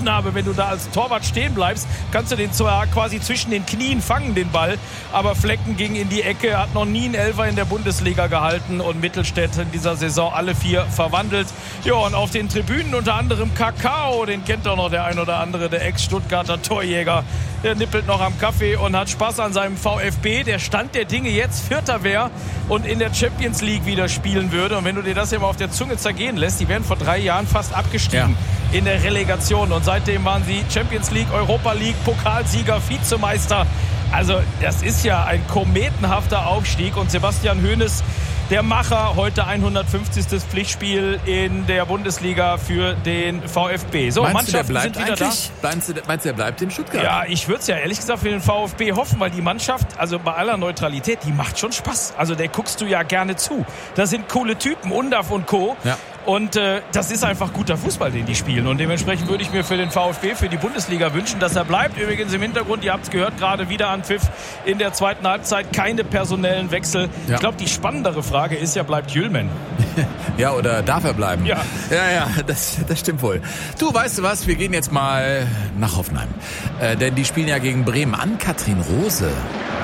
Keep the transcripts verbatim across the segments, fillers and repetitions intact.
Ausnahme, wenn du da als Torwart stehen bleibst, kannst du den zwar quasi zwischen den Knien fangen, den Ball, aber Flecken ging in die Ecke, hat noch nie einen Elfer in der Bundesliga gehalten und Mittelstädt in dieser Saison alle vier verwandelt. Ja, und auf den Tribünen unter anderem Kakao, den kennt doch noch der ein oder andere, der Ex-Stuttgarter Torjäger, der nippelt noch am Kaffee und hat Spaß an seinem VfB. Der Stand der Dinge jetzt Vierter wäre und in der Champions League wieder spielen würde. Und wenn du dir das ja mal auf der Zunge zergehen lässt, die wären vor drei Jahren fast abgestiegen ja. in der Relegation. Und seitdem waren sie Champions League, Europa League, Pokalsieger, Vizemeister. Also das ist ja ein kometenhafter Aufstieg. Und Sebastian Hoeneß, der Macher, heute hundertfünfzigstes Pflichtspiel in der Bundesliga für den VfB. So, meinst Mannschaften du, der bleibt sind wieder eigentlich? Da? Meinst du, meinst du, der bleibt in Stuttgart? Ja, ich würde es ja ehrlich gesagt für den VfB hoffen, weil die Mannschaft, also bei aller Neutralität, die macht schon Spaß. Also der guckst du ja gerne zu. Das sind coole Typen, Undav und Co. Ja. Und äh, das ist einfach guter Fußball, den die spielen. Und dementsprechend würde ich mir für den VfB, für die Bundesliga wünschen, dass er bleibt. Übrigens im Hintergrund, ihr habt es gehört, gerade wieder an Pfiff in der zweiten Halbzeit. Keine personellen Wechsel. Ja. Ich glaube, die spannendere Frage ist ja, bleibt Jülmen? Ja, oder darf er bleiben? Ja, ja, ja das, das stimmt wohl. Du, weißt du was, wir gehen jetzt mal nach Hoffenheim. Äh, denn die spielen ja gegen Bremen. An Katrin Rose.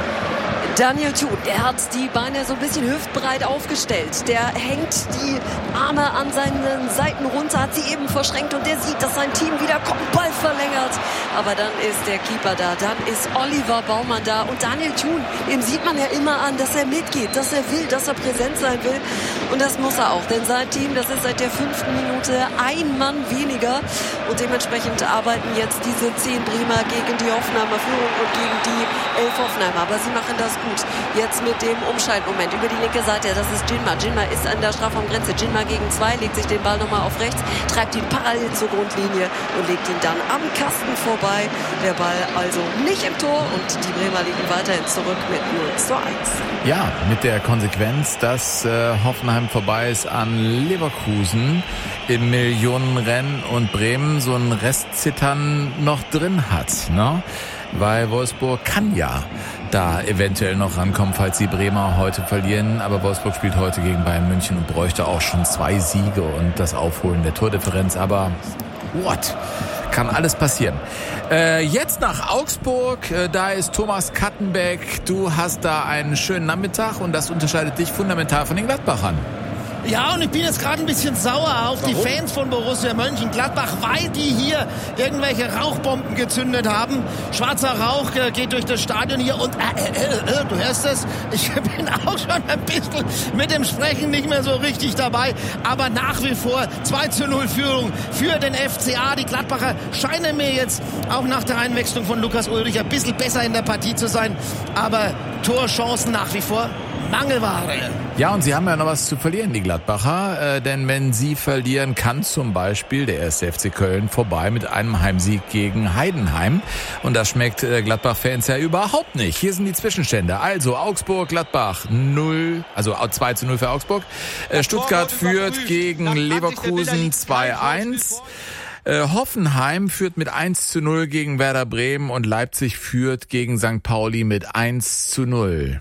Daniel Thun, der hat die Beine so ein bisschen hüftbreit aufgestellt. Der hängt die Arme an seinen Seiten runter, hat sie eben verschränkt und der sieht, dass sein Team wieder kommt, Ball verlängert. Aber dann ist der Keeper da, dann ist Oliver Baumann da und Daniel Thun, dem sieht man ja immer an, dass er mitgeht, dass er will, dass er präsent sein will. Und das muss er auch, denn sein Team, das ist seit der fünften Minute ein Mann weniger. Und dementsprechend arbeiten jetzt diese zehn Bremer gegen die Hoffenheimer Führung und gegen die elf Hoffenheimer. Aber sie machen das gut. Jetzt mit dem Umschaltmoment über die linke Seite, das ist Jinma. Jinma ist an der Strafraumgrenze. Jinma gegen zwei, legt sich den Ball nochmal auf rechts, treibt ihn parallel zur Grundlinie und legt ihn dann am Kasten vorbei. Der Ball also nicht im Tor und die Bremer liegen weiterhin zurück mit null zu eins. Ja, mit der Konsequenz, dass äh, Hoffenheim vorbei ist an Leverkusen im Millionenrennen und Bremen so ein Restzittern noch drin hat, ne? Weil Wolfsburg kann ja da eventuell noch rankommen, falls die Bremer heute verlieren. Aber Wolfsburg spielt heute gegen Bayern München und bräuchte auch schon zwei Siege und das Aufholen der Tordifferenz. Aber what? Kann alles passieren. Äh, jetzt nach Augsburg, äh, da ist Thomas Kattenbeck. Du hast da einen schönen Nachmittag und das unterscheidet dich fundamental von den Gladbachern. Ja, und ich bin jetzt gerade ein bisschen sauer auf Warum? die Fans von Borussia Mönchengladbach, weil die hier irgendwelche Rauchbomben gezündet haben. Schwarzer Rauch äh, geht durch das Stadion hier und äh, äh, äh, du hörst das? Ich bin auch schon ein bisschen mit dem Sprechen nicht mehr so richtig dabei. Aber nach wie vor zwei zu null Führung für den F C A. Die Gladbacher scheinen mir jetzt auch nach der Einwechslung von Lukas Ulrich ein bisschen besser in der Partie zu sein. Aber Torchancen nach wie vor Mangelware. Ja, und sie haben ja noch was zu verlieren, die Gladbacher. Äh, denn wenn sie verlieren, kann zum Beispiel der erste F C Köln vorbei mit einem Heimsieg gegen Heidenheim. Und das schmeckt äh, Gladbach-Fans ja überhaupt nicht. Hier sind die Zwischenstände. Also Augsburg, Gladbach null, also zwei zu null für Augsburg. Äh, Stuttgart führt gegen Leverkusen zwei eins. Äh, Hoffenheim führt mit eins zu null gegen Werder Bremen und Leipzig führt gegen Sankt Pauli mit eins zu null.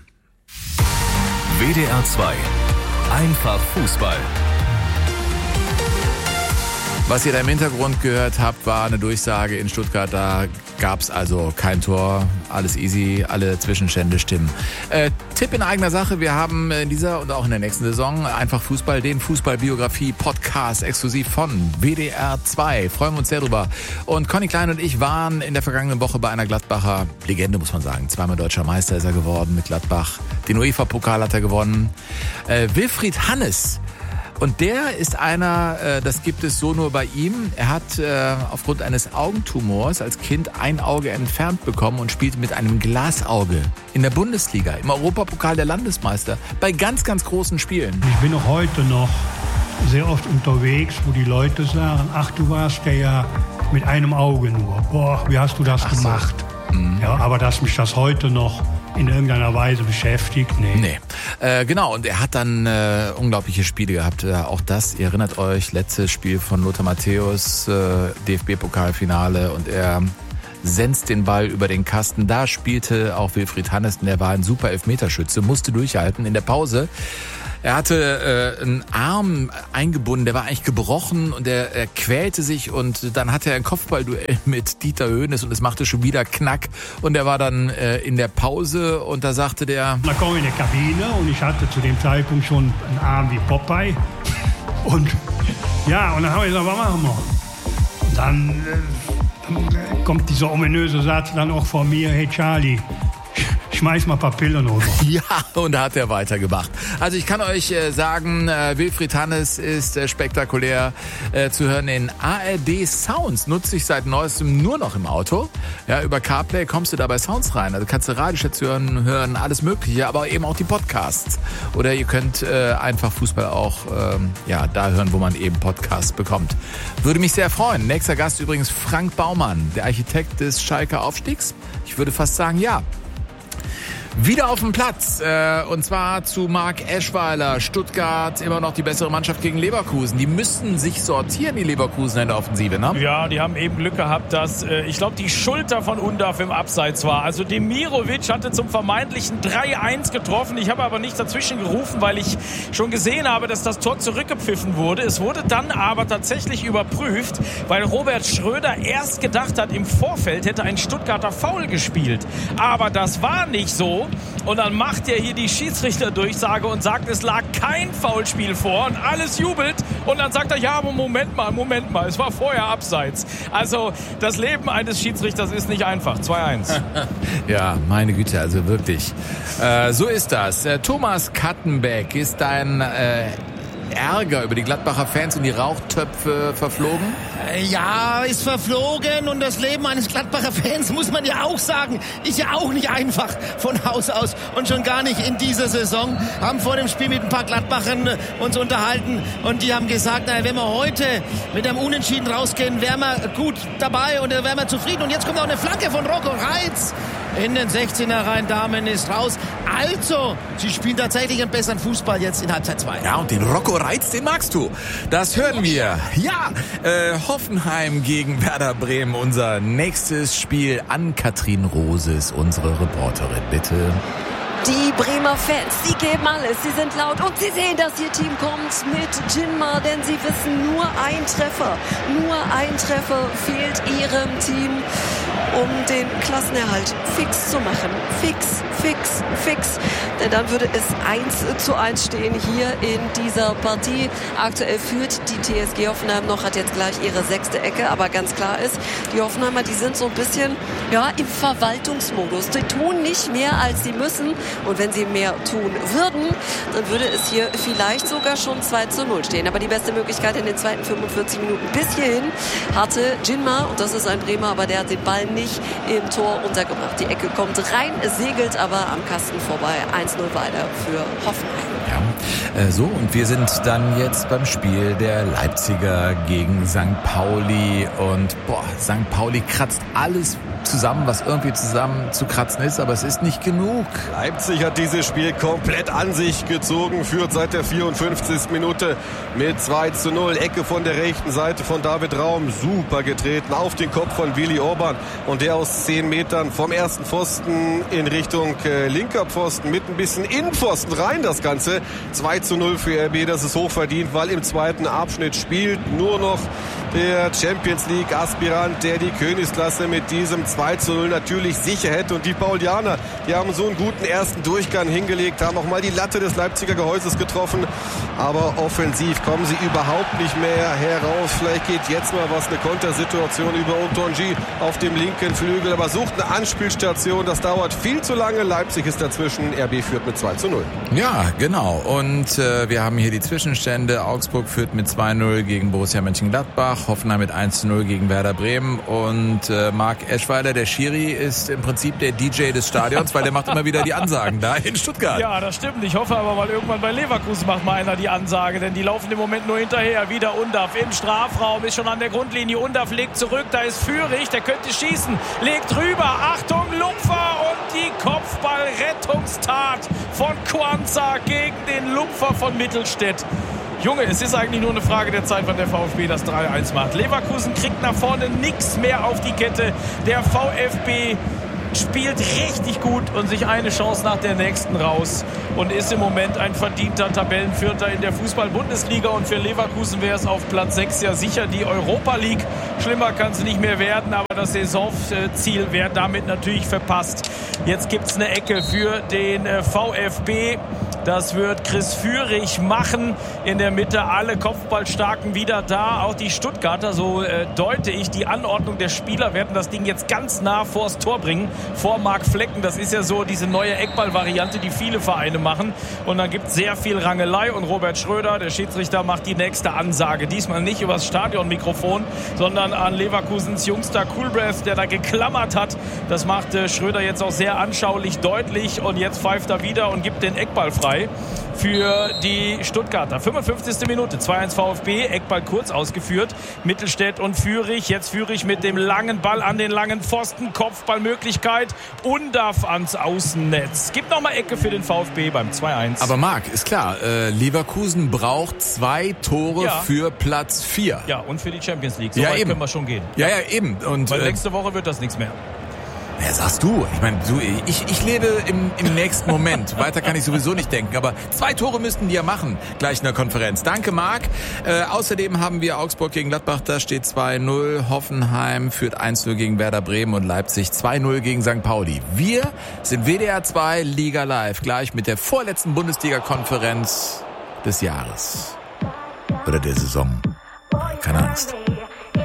W D R zwei. Einfach Fußball. Was ihr da im Hintergrund gehört habt, war eine Durchsage in Stuttgart. Da gab es also kein Tor, alles easy, alle Zwischenstände stimmen. Äh, Tipp in eigener Sache, wir haben in dieser und auch in der nächsten Saison Einfach Fußball, den Fußballbiografie-Podcast exklusiv von W D R zwei. Freuen wir uns sehr drüber. Und Conny Klein und ich waren in der vergangenen Woche bei einer Gladbacher Legende, muss man sagen. Zweimal deutscher Meister ist er geworden mit Gladbach. Den UEFA-Pokal hat er gewonnen. Äh, Wilfried Hannes. Und der ist einer, äh, das gibt es so nur bei ihm. Er hat äh, aufgrund eines Augentumors als Kind ein Auge entfernt bekommen und spielt mit einem Glasauge in der Bundesliga, im Europapokal der Landesmeister, bei ganz, ganz großen Spielen. Ich bin auch heute noch sehr oft unterwegs, wo die Leute sagen, ach, du warst ja, ja mit einem Auge nur. Boah, wie hast du das ach gemacht? So. Mhm. Ja, aber dass mich das heute noch in irgendeiner Weise beschäftigt? Nee. Nee. Äh, genau, und er hat dann äh, unglaubliche Spiele gehabt. Äh, auch das, ihr erinnert euch, letztes Spiel von Lothar Matthäus, äh, D F B-Pokalfinale und er senzt den Ball über den Kasten. Da spielte auch Wilfried Hannesten, der war ein super Elfmeterschütze, musste durchhalten in der Pause. Er hatte äh, einen Arm eingebunden, der war eigentlich gebrochen und er, er quälte sich und dann hatte er ein Kopfballduell mit Dieter Hoeneß und es machte schon wieder Knack und er war dann äh, in der Pause und da sagte der... Da kam ich in die Kabine und ich hatte zu dem Zeitpunkt schon einen Arm wie Popeye und ja, und dann haben wir gesagt, was machen wir? Und dann, äh, dann kommt dieser ominöse Satz dann auch von mir, hey Charlie, schmeiß mal ein paar Pillen oder. Ja, und da hat er weitergemacht. Also ich kann euch äh, sagen, äh, Wilfried Hannes ist äh, spektakulär äh, zu hören in A R D Sounds. Nutze ich seit neuestem nur noch im Auto. Ja, über CarPlay kommst du da bei Sounds rein. Also kannst du Radiostationen hören, alles Mögliche, aber eben auch die Podcasts. Oder ihr könnt äh, einfach Fußball auch ähm, ja, da hören, wo man eben Podcasts bekommt. Würde mich sehr freuen. Nächster Gast übrigens Frank Baumann, der Architekt des Schalker Aufstiegs. Ich würde fast sagen, ja. Wieder auf dem Platz, äh, und zwar zu Marc Eschweiler. Stuttgart immer noch die bessere Mannschaft gegen Leverkusen. Die müssten sich sortieren, die Leverkusen in der Offensive, ne? Ja, die haben eben Glück gehabt, dass, äh, ich glaube, die Schulter von Undav im Abseits war. Also Demirovic hatte zum vermeintlichen drei eins getroffen. Ich habe aber nicht dazwischen gerufen, weil ich schon gesehen habe, dass das Tor zurückgepfiffen wurde. Es wurde dann aber tatsächlich überprüft, weil Robert Schröder erst gedacht hat, im Vorfeld hätte ein Stuttgarter Foul gespielt. Aber das war nicht so. Und dann macht er hier die Schiedsrichterdurchsage und sagt, es lag kein Foulspiel vor und alles jubelt. Und dann sagt er, ja, aber Moment mal, Moment mal, es war vorher Abseits. Also das Leben eines Schiedsrichters ist nicht einfach. zwei eins. Ja, meine Güte, also wirklich. Äh, so ist das. Äh, Thomas Kattenbeck, ist dein äh, Ärger über die Gladbacher Fans und die Rauchtöpfe verflogen? Ja, ist verflogen und das Leben eines Gladbacher Fans, muss man ja auch sagen, ist ja auch nicht einfach von Haus aus und schon gar nicht in dieser Saison. Haben vor dem Spiel mit ein paar Gladbachern uns unterhalten und die haben gesagt, naja, wenn wir heute mit einem Unentschieden rausgehen, wären wir gut dabei und wären wir zufrieden. Und jetzt kommt auch eine Flanke von Rocco Reitz in den sechzehner rein, Damen ist raus. Also, sie spielen tatsächlich einen besseren Fußball jetzt in Halbzeit zwei. Ja, und den Rocco Reitz, den magst du. Das hören wir. Ja, äh, Hoffenheim gegen Werder Bremen, unser nächstes Spiel. Ann-Kathrin Rose ist unsere Reporterin, bitte. Die Bremer Fans, sie geben alles, sie sind laut und sie sehen, dass ihr Team kommt mit Jinma, denn sie wissen, nur ein Treffer, nur ein Treffer fehlt ihrem Team, um den Klassenerhalt fix zu machen. Fix, fix, fix. Denn dann würde es eins zu eins stehen hier in dieser Partie. Aktuell führt die T S G Hoffenheim noch, hat jetzt gleich ihre sechste Ecke, aber ganz klar ist, die Hoffenheimer, die sind so ein bisschen ja, im Verwaltungsmodus. Die tun nicht mehr, als sie müssen. Und wenn sie mehr tun würden, dann würde es hier vielleicht sogar schon zwei zu null stehen. Aber die beste Möglichkeit in den zweiten fünfundvierzig Minuten bis hierhin hatte Jinma, und das ist ein Bremer, aber der hat den Ball nicht im Tor untergebracht. Die Ecke kommt rein, es segelt aber am Kasten vorbei. eins null weiter für Hoffenheim. Ja, äh, so, und wir sind dann jetzt beim Spiel der Leipziger gegen Sankt Pauli. Und boah, Sankt Pauli kratzt alles zusammen, was irgendwie zusammen zu kratzen ist, aber es ist nicht genug. Leipzig hat dieses Spiel komplett an sich gezogen, führt seit der vierundfünfzigsten Minute mit zwei zu null. Ecke von der rechten Seite von David Raum, super getreten auf den Kopf von Willi Orban und der aus zehn Metern vom ersten Pfosten in Richtung äh, linker Pfosten mit ein bisschen Innenpfosten rein das Ganze. zwei zu null für R B, das ist hochverdient, weil im zweiten Abschnitt spielt nur noch der Champions League Aspirant, der die Königsklasse mit diesem zwei zu null natürlich sicher hätte. Und die Paulianer, die haben so einen guten ersten Durchgang hingelegt, haben auch mal die Latte des Leipziger Gehäuses getroffen. Aber offensiv kommen sie überhaupt nicht mehr heraus. Vielleicht geht jetzt mal was, eine Kontersituation über Otonji auf dem linken Flügel. Aber sucht eine Anspielstation, das dauert viel zu lange. Leipzig ist dazwischen, R B führt mit zwei zu null. Ja, genau. Und äh, wir haben hier die Zwischenstände. Augsburg führt mit zwei null gegen Borussia Mönchengladbach. Hoffenheim mit eins zu null gegen Werder Bremen. Und äh, Marc Eschweiler, der Schiri, ist im Prinzip der D J des Stadions, weil der macht immer wieder die Ansagen da in Stuttgart. Ja, das stimmt. Ich hoffe aber mal irgendwann bei Leverkusen macht mal einer die Ansage, denn die laufen im Moment nur hinterher. Wieder Undav im Strafraum, ist schon an der Grundlinie. Undav legt zurück, da ist Führig, der könnte schießen. Legt rüber, Achtung, Lupfer und die Kopfballrettungstat von Quanza gegen den Lupfer von Mittelstädt. Junge, es ist eigentlich nur eine Frage der Zeit, wann der VfB das drei eins macht. Leverkusen kriegt nach vorne nichts mehr auf die Kette. Der VfB spielt richtig gut und sich eine Chance nach der nächsten raus und ist im Moment ein verdienter Tabellenvierter in der Fußball-Bundesliga. Und für Leverkusen wäre es auf Platz sechs ja sicher die Europa League. Schlimmer kann es nicht mehr werden, aber das Saisonziel wäre damit natürlich verpasst. Jetzt gibt es eine Ecke für den VfB. Das wird Chris Führig machen. In der Mitte alle Kopfballstarken wieder da. Auch die Stuttgarter, so äh, deute ich die Anordnung der Spieler, werden das Ding jetzt ganz nah vors Tor bringen. Vor Marc Flecken. Das ist ja so diese neue Eckball-Variante, die viele Vereine machen. Und dann gibt es sehr viel Rangelei. Und Robert Schröder, der Schiedsrichter, macht die nächste Ansage. Diesmal nicht übers Stadionmikrofon, sondern an Leverkusens jüngster Coolbreath, der da geklammert hat. Das macht äh, Schröder jetzt auch sehr anschaulich deutlich. Und jetzt pfeift er wieder und gibt den Eckball frei für die Stuttgarter. fünfundfünfzigste Minute, zwei eins VfB, Eckball kurz ausgeführt. Mittelstädt und Führig, jetzt Führig mit dem langen Ball an den langen Pfosten, Kopfballmöglichkeit, Undav ans Außennetz. Gibt nochmal Ecke für den VfB beim zwei eins. Aber Marc, ist klar, äh, Leverkusen braucht zwei Tore ja. für Platz vier. Ja, und für die Champions League. So ja, weit eben. können wir schon gehen. Ja, ja, eben. Und, Weil äh, nächste Woche wird das nichts mehr. Ja, sagst du. Ich meine, du, ich, ich lebe im, im nächsten Moment. Weiter kann ich sowieso nicht denken. Aber zwei Tore müssten die ja machen, gleich in der Konferenz. Danke, Marc. Äh, außerdem haben wir Augsburg gegen Gladbach, da steht zwei null. Hoffenheim führt eins null gegen Werder Bremen und Leipzig zwei null gegen Sankt Pauli. Wir sind W D R zwei Liga Live, gleich mit der vorletzten Bundesliga-Konferenz des Jahres. Oder der Saison. Keine Angst.